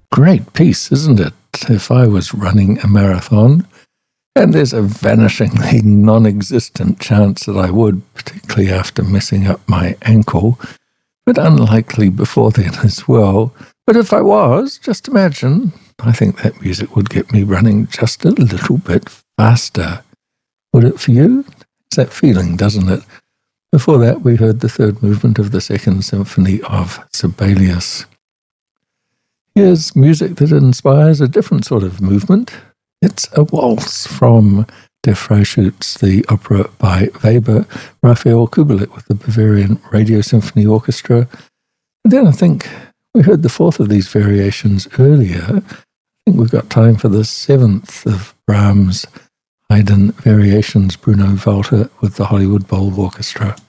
great piece, isn't it? If I was running a marathon, and there's a vanishingly non-existent chance that I would, particularly after messing up my ankle, but unlikely before then as well. But if I was, just imagine, I think that music would get me running just a little bit faster. Would it for you? It's that feeling, doesn't it? Before that, we heard the third movement of the Second Symphony of Sibelius. Here's music that inspires a different sort of movement. It's a waltz from Der Freischütz, the opera by Weber, Raphael Kubelik with the Bavarian Radio Symphony Orchestra. And then I think we heard the fourth of these variations earlier. I think we've got time for the seventh of Brahms' Haydn variations, Bruno Walter with the Hollywood Bowl Orchestra.